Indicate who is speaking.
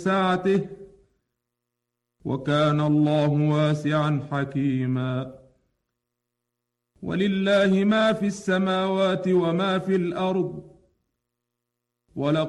Speaker 1: سعته وكان الله واسعا حكيما ولله ما في السماوات وما في الأرض